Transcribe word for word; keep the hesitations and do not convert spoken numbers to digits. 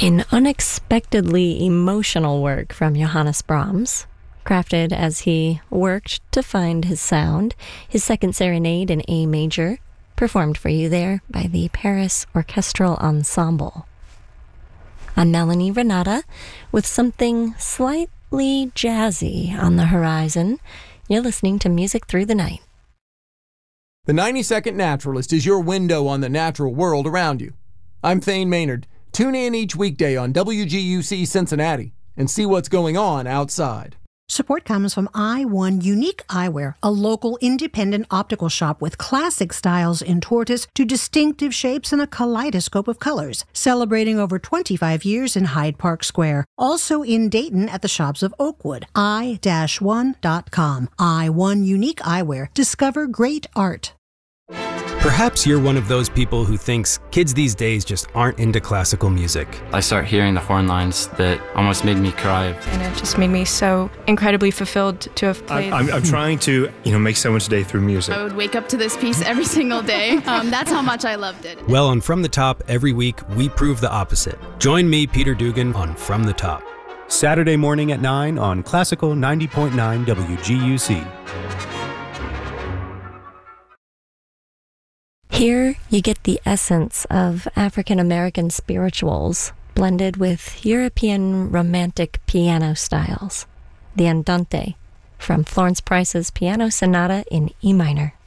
An unexpectedly emotional work from Johannes Brahms, crafted as he worked to find his sound, his second serenade in A major, performed for you there by the Paris Orchestral Ensemble. I'm Melanie Renata with something slightly jazzy on the horizon. You're listening to Music Through the Night. The ninety second Naturalist is your window on the natural world around you. I'm Thane Maynard. Tune in each weekday on W G U C Cincinnati and see what's going on outside. Support comes from I one Unique Eyewear, a local independent optical shop with classic styles in tortoise to distinctive shapes and a kaleidoscope of colors, celebrating over twenty-five years in Hyde Park Square. Also in Dayton at the shops of Oakwood. i one dot com. I one Unique Eyewear. Discover great art. Perhaps you're one of those people who thinks kids these days just aren't into classical music. I start hearing the horn lines that almost made me cry. And it just made me so incredibly fulfilled to have played. I'm, I'm, I'm trying to, you know, make someone's day through music. I would wake up to this piece every single day. Um, that's how much I loved it. Well, on From the Top, every week, we prove the opposite. Join me, Peter Dugan, on From the Top. Saturday morning at nine on Classical ninety point nine W G U C. Here you get the essence of African-American spirituals blended with European romantic piano styles. The Andante from Florence Price's Piano Sonata in E minor.